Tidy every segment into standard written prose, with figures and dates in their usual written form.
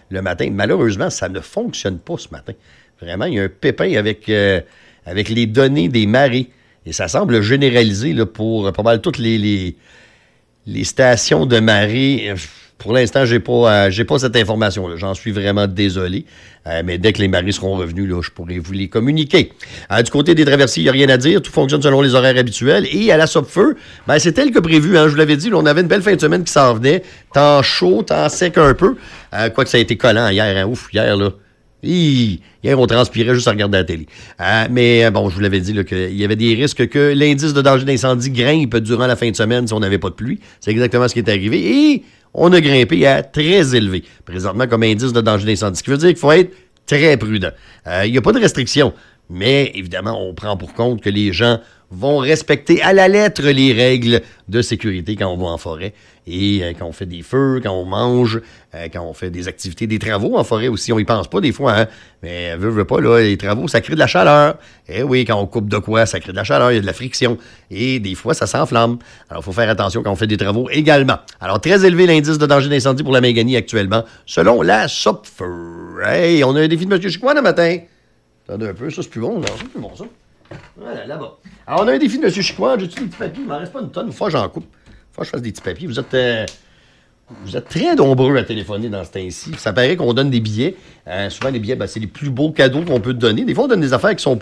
le matin. Malheureusement, ça ne fonctionne pas ce matin. Vraiment, il y a un pépin avec les données des marées. Et ça semble généralisé là, pour pas mal toutes les stations de marée. Pour l'instant, j'ai pas cette information-là. J'en suis vraiment désolé. Mais dès que les marées seront revenus, là, je pourrai vous les communiquer. Du côté des traversiers, il n'y a rien à dire. Tout fonctionne selon les horaires habituels. Et à la Sopfeu, ben, c'est tel que prévu. Hein, je vous l'avais dit, là, on avait une belle fin de semaine qui s'en venait. Temps chaud, temps sec un peu. Quoique ça a été collant hier. Hein, ouf, hier, là. Hier, on transpirait juste à regarder la télé. Mais bon, je vous l'avais dit qu'il y avait des risques que l'indice de danger d'incendie grimpe durant la fin de semaine si on n'avait pas de pluie. C'est exactement ce qui est arrivé. Et on a grimpé à très élevé, présentement, comme indice de danger d'incendie. Ce qui veut dire qu'il faut être très prudent. Il n'y a pas de restriction, mais évidemment, on prend pour compte que les gens vont respecter à la lettre les règles de sécurité quand on va en forêt. Et quand on fait des feux, quand on mange, quand on fait des activités, des travaux en forêt aussi, on y pense pas des fois, hein? Mais veut pas, là, les travaux, ça crée de la chaleur. Eh oui, quand on coupe de quoi, ça crée de la chaleur, il y a de la friction. Et des fois, ça s'enflamme. Alors, il faut faire attention quand on fait des travaux également. Alors, très élevé l'indice de danger d'incendie pour la Méganie actuellement, selon la Sopfeu. Hey, on a un défi de M. Chicoine le matin. Attendez un peu, ça, c'est plus bon, là. C'est plus bon, ça. Voilà, là-bas. Alors, on a un défi de M. Chicoine. J'ai-tu des petits papiers? Il m'en reste pas une tonne. Une fois, j'en coupe. Faut que je fasse des petits papiers. Vous êtes très nombreux à téléphoner dans ce temps-ci. Ça paraît qu'on donne des billets. Souvent, les billets, ben, c'est les plus beaux cadeaux qu'on peut te donner. Des fois, on donne des affaires qui sont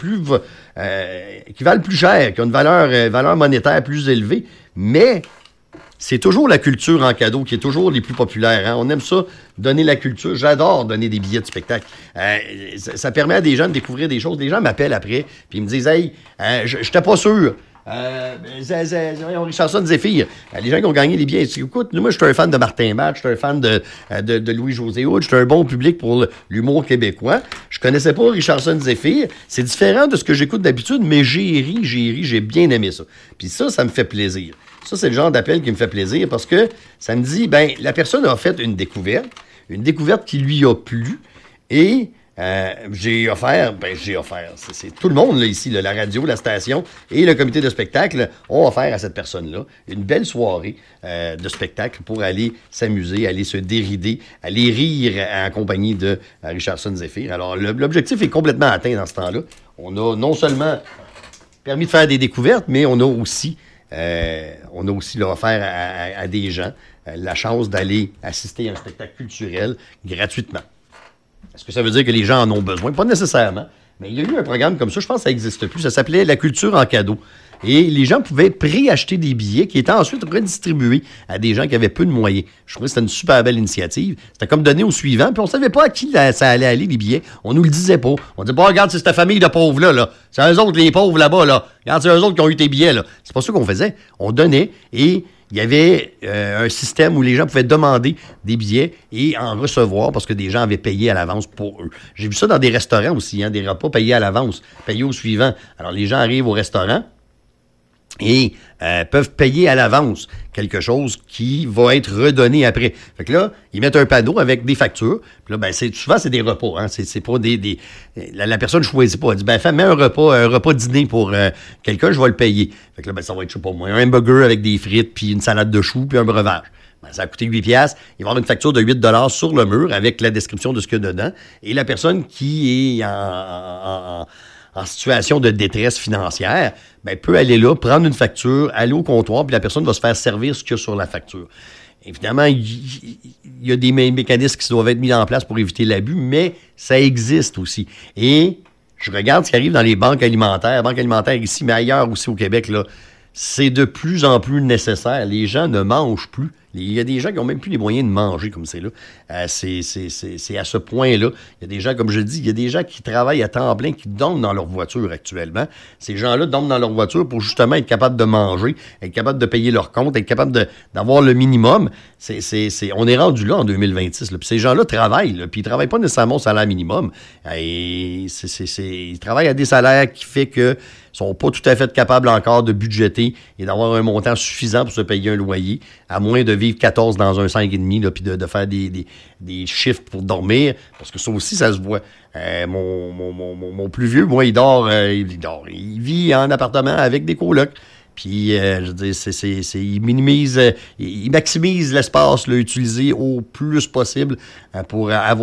qui valent plus cher, qui ont une valeur monétaire plus élevée. Mais c'est toujours la culture en cadeau qui est toujours les plus populaires. Hein? On aime ça, donner la culture. J'adore donner des billets de spectacle. Ça permet à des gens de découvrir des choses. Les gens m'appellent après, puis ils me disent « Hey, je n'étais pas sûr. » Richardson Zéphyr, les gens qui ont gagné les billets, écoute, moi je suis un fan de Martin Matt, je suis un fan de Louis-José Hood, je suis un bon public pour l'humour québécois. Je connaissais pas Richardson Zéphyr, c'est différent de ce que j'écoute d'habitude, mais j'ai ri, j'ai bien aimé ça. Puis ça me fait plaisir. Ça, c'est le genre d'appel qui me fait plaisir parce que ça me dit, ben, la personne a fait une découverte qui lui a plu et j'ai offert, c'est tout le monde là, ici, là, la radio, la station et le comité de spectacle ont offert à cette personne-là une belle soirée de spectacle pour aller s'amuser, aller se dérider, aller rire en compagnie de Richardson Zéphyr. Alors, l'objectif est complètement atteint dans ce temps-là. On a non seulement permis de faire des découvertes, mais on a aussi là, offert à des gens la chance d'aller assister à un spectacle culturel gratuitement. Est-ce que ça veut dire que les gens en ont besoin? Pas nécessairement. Mais il y a eu un programme comme ça, je pense que ça n'existe plus. Ça s'appelait La culture en cadeau. Et les gens pouvaient préacheter des billets qui étaient ensuite redistribués à des gens qui avaient peu de moyens. Je trouvais que c'était une super belle initiative. C'était comme donner au suivant, puis on ne savait pas à qui ça allait aller, les billets. On nous le disait pas. On disait pas, regarde, c'est cette famille de pauvres-là, là. C'est eux autres, les pauvres là-bas, là. Regarde, c'est eux autres qui ont eu tes billets, là. C'est pas ça qu'on faisait. On donnait et il y avait un système où les gens pouvaient demander des billets et en recevoir parce que des gens avaient payé à l'avance pour eux. J'ai vu ça dans des restaurants aussi, hein, des repas payés à l'avance, payés au suivant. Alors, les gens arrivent au restaurant et peuvent payer à l'avance quelque chose qui va être redonné après. Fait que là, ils mettent un panneau avec des factures. Puis là, ben, souvent, c'est des repas. Hein. C'est pas la personne ne choisit pas. Elle dit, ben, mets un repas dîner pour quelqu'un, je vais le payer. Fait que là, ben, ça va être, je sais pas moi, un hamburger avec des frites, puis une salade de choux, puis un breuvage. Ben, ça a coûté 8$. Il va y avoir une facture de 8$ sur le mur avec la description de ce qu'il y a dedans. Et la personne qui est en situation de détresse financière, ben, peut aller là, prendre une facture, aller au comptoir, puis la personne va se faire servir ce qu'il y a sur la facture. Évidemment, il y a des mécanismes qui doivent être mis en place pour éviter l'abus, mais ça existe aussi. Et je regarde ce qui arrive dans les banques alimentaires ici, mais ailleurs aussi au Québec, là, c'est de plus en plus nécessaire. Les gens ne mangent plus. Il y a des gens qui n'ont même plus les moyens de manger comme c'est là. C'est à ce point-là. Il y a des gens, comme je dis, il y a des gens qui travaillent à temps plein, qui dorment dans leur voiture actuellement. Ces gens-là dorment dans leur voiture pour justement être capables de manger, être capables de payer leur compte, être capables d'avoir le minimum. On est rendu là en 2026. Là. Puis ces gens-là travaillent, là, puis ils ne travaillent pas nécessairement au salaire minimum. Et ils travaillent à des salaires qui fait que sont pas tout à fait capables encore de budgéter et d'avoir un montant suffisant pour se payer un loyer, à moins de vivre 14 dans un 5,5, là, puis de faire des shifts pour dormir, parce que ça aussi, ça se voit. Mon plus vieux, moi, il vit en appartement avec des colocs. Puis, je veux dire, il maximise l'espace là, utilisé au plus possible pour avoir